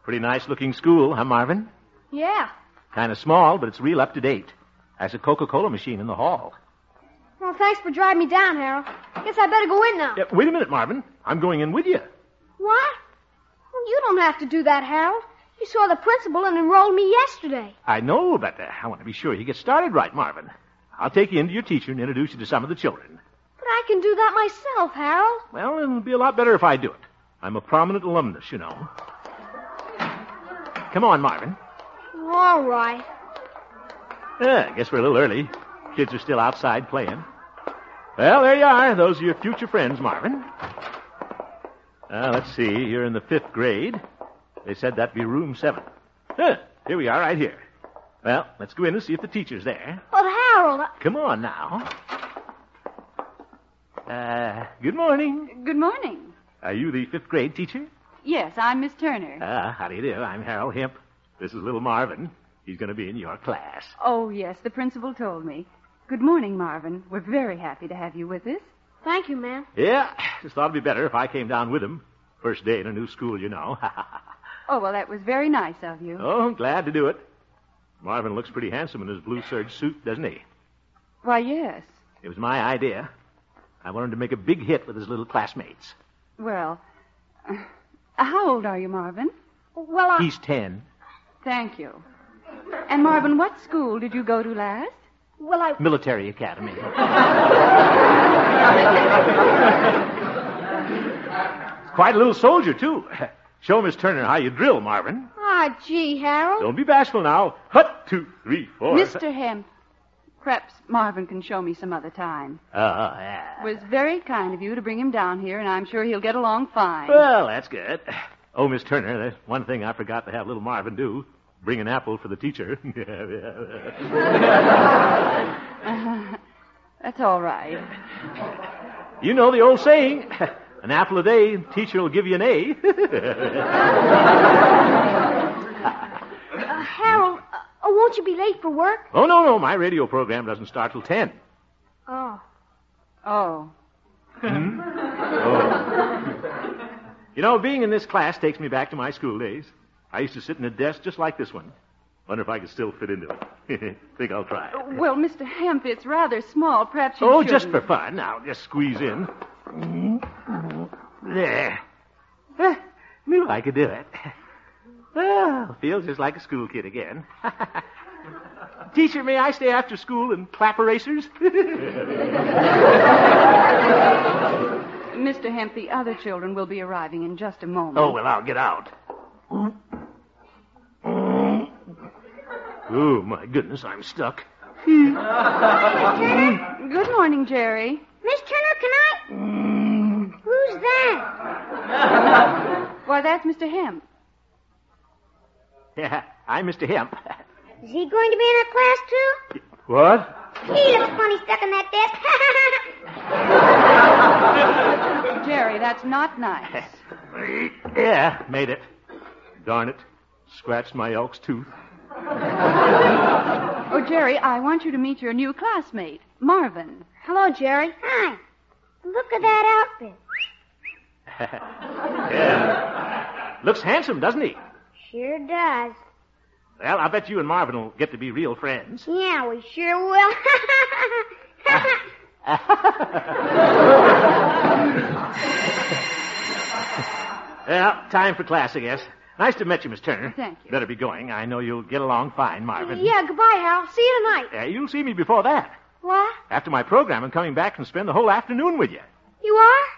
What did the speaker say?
Pretty nice-looking school, huh, Marvin? Yeah. Kind of small, but it's real up-to-date. Has a Coca-Cola machine in the hall. Well, thanks for driving me down, Harold. Guess I better go in now. Yeah, wait a minute, Marvin. I'm going in with you. What? Well, you don't have to do that, Harold. You saw the principal and enrolled me yesterday. I know, but I want to be sure you get started right, Marvin. I'll take you into your teacher and introduce you to some of the children. But I can do that myself, Harold. Well, it'll be a lot better if I do it. I'm a prominent alumnus, you know. Come on, Marvin. All right. I guess we're a little early. Kids are still outside playing. Well, there you are. Those are your future friends, Marvin. Let's see. You're in the 5th grade. They said that'd be room 7. Here we are, right here. Well, let's go in and see if the teacher's there. But, Harold... Come on now. Good morning. Good morning. Are you the 5th grade teacher? Yes, I'm Miss Turner. How do you do? I'm Harold Hemp. This is little Marvin. He's going to be in your class. Oh, yes, the principal told me. Good morning, Marvin. We're very happy to have you with us. Thank you, ma'am. Yeah, just thought it'd be better if I came down with him. First day in a new school, you know. Oh, well, that was very nice of you. Oh, I'm glad to do it. Marvin looks pretty handsome in his blue serge suit, doesn't he? Why, yes. It was my idea. I wanted to make a big hit with his little classmates. Well, how old are you, Marvin? Well, He's 10. Thank you. And, Marvin, what school did you go to last? Well, Military Academy. Quite a little soldier, too. Show Miss Turner how you drill, Marvin. Ah, gee, Harold. Don't be bashful now. Hut, 2, 3, 4. Mr. Hemp, perhaps Marvin can show me some other time. Yeah. It was very kind of you to bring him down here, and I'm sure he'll get along fine. Well, that's good. Oh, Miss Turner, there's one thing I forgot to have little Marvin do. Bring an apple for the teacher. That's all right. You know the old saying, an apple a day, teacher will give you an A. Harold, won't you be late for work? Oh, no, my radio program doesn't start till 10. Oh. Oh. You know, being in this class takes me back to my school days. I used to sit in a desk just like this one. Wonder if I could still fit into it. Think I'll try. Well, Mr. Hemp, it's rather small. Perhaps you shouldn't. Just for fun. Now, just squeeze in. There. Knew I could do it. Well, feels just like a school kid again. Teacher, may I stay after school and clap erasers? Mr. Hemp, the other children will be arriving in just a moment. Oh, well, I'll get out. Oh, my goodness, I'm stuck. Miss Turner? Good morning, Jerry. Miss Turner, can I... Who's that? Why, that's Mr. Hemp. Yeah, I'm Mr. Hemp. Is he going to be in our class, too? What? He looks funny stuck in that desk. Jerry, that's not nice. Yeah, made it. Darn it. Scratched my elk's tooth. Oh, Jerry, I want you to meet your new classmate, Marvin. Hello, Jerry. Hi. Look at that outfit. Yeah. Looks handsome, doesn't he? Sure does. Well, I bet you and Marvin will get to be real friends. Yeah, we sure will. Well, time for class, I guess. Nice to meet you, Miss Turner. Thank you. Better be going. I know you'll get along fine, Marvin. Yeah, goodbye, Harold. See you tonight. You'll see me before that. What? After my program, I'm coming back and spend the whole afternoon with you. You are?